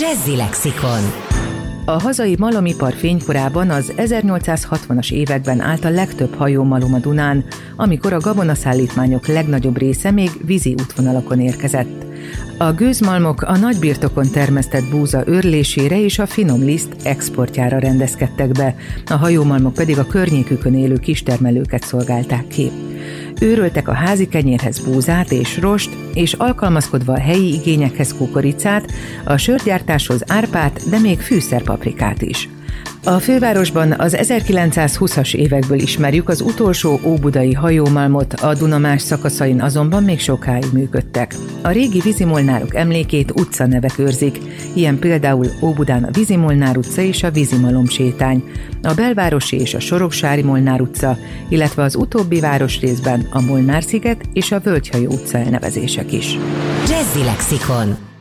Jazzy Lexikon. A hazai malomipar fénykorában az 1860-as években állt a legtöbb hajómalom a Dunán, amikor a gabonaszállítmányok legnagyobb része még vízi útvonalakon érkezett. A gőzmalmok a nagybirtokon termesztett búza őrlésére és a finom liszt exportjára rendezkedtek be, a hajómalmok pedig a környékükön élő kistermelőket szolgálták ki. Őröltek a házi kenyérhez búzát és rost, és alkalmazkodva a helyi igényekhez kukoricát, a sörgyártáshoz árpát, de még fűszerpaprikát is. A fővárosban az 1920-as évekből ismerjük az utolsó óbudai hajómalmot, a Duna más szakaszain azonban még sokáig működtek. A régi vízimolnárok emlékét utcanevek őrzik, ilyen például Óbudán a Vízimolnár utca és a Vízimalom sétány, a Belvárosi és a Soroksári Molnár utca, illetve az utóbbi városrészben a Molnár-sziget és a Völgyhajó utca elnevezések is. Jazzy Lexikon.